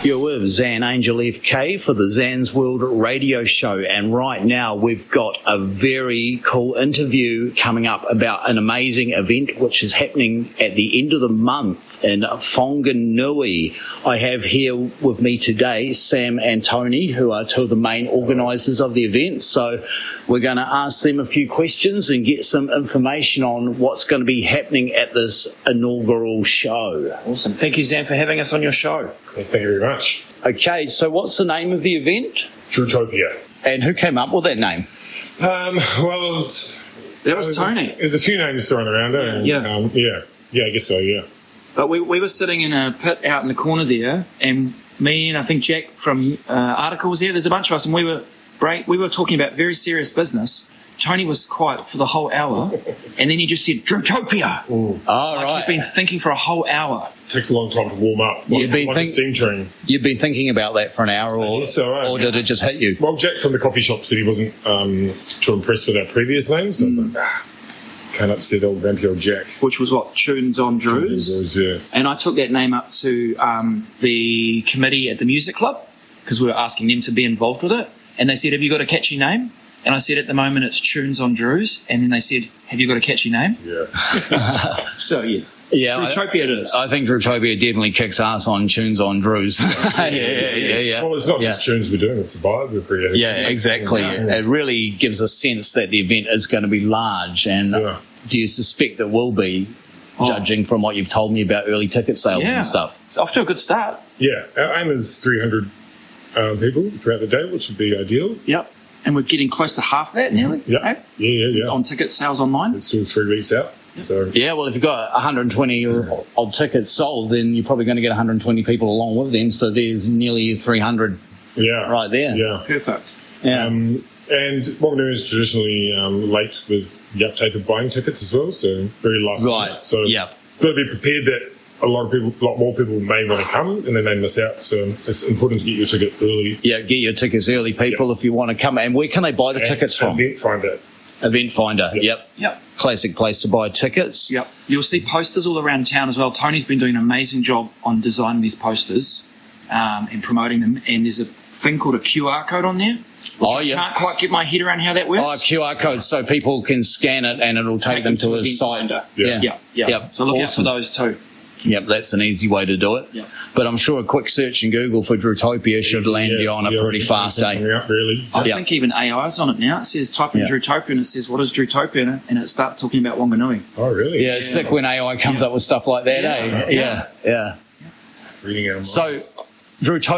You're with Zan Angel FK for the Zan's World Radio Show, and right now we've got a very cool interview coming up about an amazing event which is happening at the end of the month in Whanganui. I have here with me today Sam and Tony, who are two of the main organisers of the event. So we're going to ask them a few questions and get some information on what's going to be happening at this inaugural show. Awesome. Thank you, Zan, for having us on your show. Yes, thank you very much. Okay, so what's the name of the event? Drutopia. And who came up with that name? Well, That was Tony. There's a few names thrown around, I guess so, yeah. But we were sitting in a pit out in the corner there, and me and I think Jack from Articles there, there's a bunch of us, and we were talking about very serious business. Tony was quiet for the whole hour, and then he just said, Drutopia. He'd been thinking for a whole hour. It takes a long time to warm up, a steam train. You've been thinking about that for an hour, or did it just hit you? Well, Jack from the coffee shop said he wasn't too impressed with our previous names, so I was like, can't upset old grumpy old Jack. Which was what? Tunes on Drews? Yeah. And I took that name up to the committee at the music club, because we were asking them to be involved with it. And they said, have you got a catchy name? And I said, at the moment, it's Tunes on Drews. And then they said, have you got a catchy name? Yeah. So, yeah. Yeah, Drutopia it is. I think Drutopia definitely kicks ass on Tunes on Drews. Yeah. Well, it's not just tunes we're doing, it's a vibe we're creating. Yeah, exactly. Yeah. It really gives a sense that the event is going to be large. And do you suspect it will be, judging from what you've told me about early ticket sales and stuff? It's off to a good start. Yeah, our aim is 300 people throughout the day, which would be ideal. Yep. And we're getting close to half that nearly. Yeah. Right? Yeah. On ticket sales online. It's still 3 weeks out. Yep. So yeah, well, if you've got 120 odd tickets sold, then you're probably going to get 120 people along with them. So there's nearly 300 right there. Yeah. Perfect. Yeah. And what we're doing is traditionally late with the uptake of buying tickets as well. So very last minute. So got to be prepared that a lot more people may want to come and they may miss out. So it's important to get your ticket early. Yeah, get your tickets early, people, if you want to come. And where can they buy the tickets from? Event Finder. Yep. Classic place to buy tickets. Yep. You'll see posters all around town as well. Tony's been doing an amazing job on designing these posters and promoting them. And there's a thing called a QR code on there. I can't quite get my head around how that works. QR codes, so people can scan it and it'll take them to a site. Yeah. So look out for those too. Yep, that's an easy way to do it. Yep. But I'm sure a quick search in Google for Drutopia should land you on a pretty fast day. I think even AI's on it now. It says type in Drutopia and it says, what is Drutopia? And it starts talking about Wanganui. Oh, really? Yeah, it's sick when AI comes up with stuff like that, eh? Yeah. Reading out of So, Drutopia.